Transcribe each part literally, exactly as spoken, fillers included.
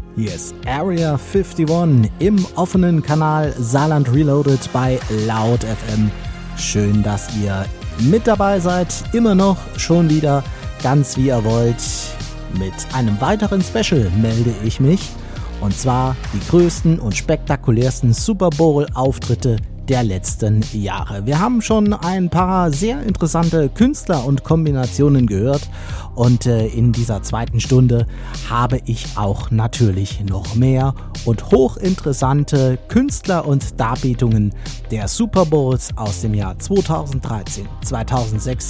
Hier ist Area einundfünfzig im offenen Kanal Saarland Reloaded bei Laut F M. Schön, dass ihr mit dabei seid. Immer noch, schon wieder, ganz wie ihr wollt. Mit einem weiteren Special melde ich mich. Und zwar die größten und spektakulärsten Super Bowl-Auftritte der letzten Jahre. Wir haben schon ein paar sehr interessante Künstler und Kombinationen gehört und äh, in dieser zweiten Stunde habe ich auch natürlich noch mehr und hochinteressante Künstler und Darbietungen der Super Bowls aus dem Jahr zweitausenddreizehn, zweitausendsechs,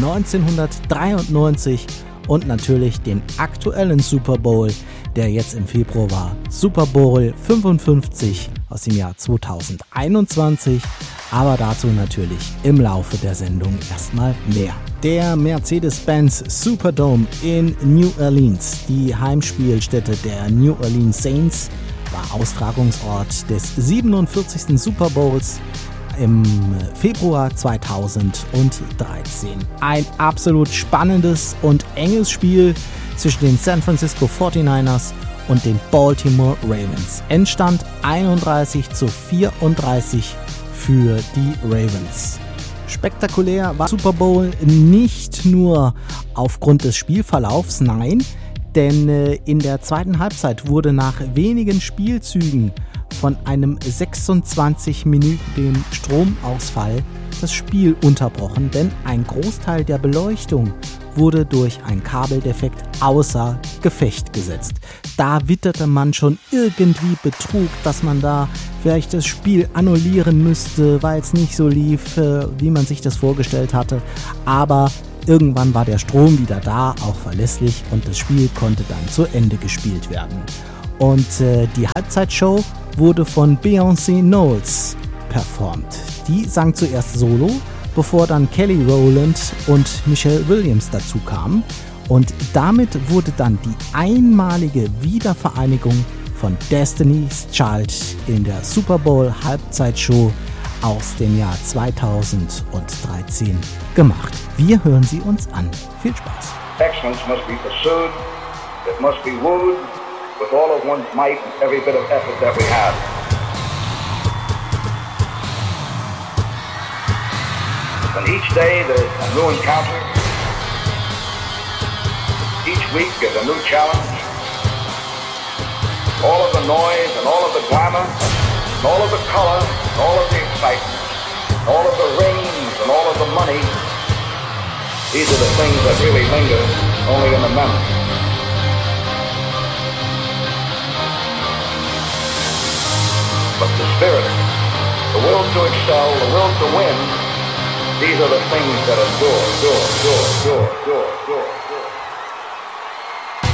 neunzehnhundertdreiundneunzig und natürlich den aktuellen Super Bowl, der jetzt im Februar war. Super Bowl fünfundfünfzig aus dem Jahr zweitausendeinundzwanzig, aber dazu natürlich im Laufe der Sendung erstmal mehr. Der Mercedes-Benz Superdome in New Orleans, die Heimspielstätte der New Orleans Saints, war Austragungsort des siebenundvierzigsten Super Bowls im Februar zweitausenddreizehn. Ein absolut spannendes und enges Spiel zwischen den San Francisco forty-niners und den Baltimore Ravens. Endstand einunddreißig zu vierunddreißig für die Ravens. Spektakulär war Super Bowl nicht nur aufgrund des Spielverlaufs, nein, denn in der zweiten Halbzeit wurde nach wenigen Spielzügen von einem sechsundzwanzig-minütigen Stromausfall das Spiel unterbrochen, denn ein Großteil der Beleuchtung wurde durch einen Kabeldefekt außer Gefecht gesetzt. Da witterte man schon irgendwie Betrug, dass man da vielleicht das Spiel annullieren müsste, weil es nicht so lief, wie man sich das vorgestellt hatte. Aber irgendwann war der Strom wieder da, auch verlässlich, und das Spiel konnte dann zu Ende gespielt werden. Und äh, die Halbzeitshow wurde von Beyoncé Knowles performt. Die sang zuerst solo, bevor dann Kelly Rowland und Michelle Williams dazu kamen. Und damit wurde dann die einmalige Wiedervereinigung von Destiny's Child in der Super Bowl Halbzeitshow aus dem Jahr zweitausenddreizehn gemacht. Wir hören sie uns an. Viel Spaß. Excellence must be pursued. It must be wooed with all of one's might and every bit of effort that we have. And each day there's a new encounter. Each week is a new challenge. All of the noise and all of the glamour, and all of the color, and all of the excitement, and all of the rings and all of the money, these are the things that really linger only in the memory. But the spirit, the will to excel, the will to win, these are the things that endure, endure, endure, endure, endure.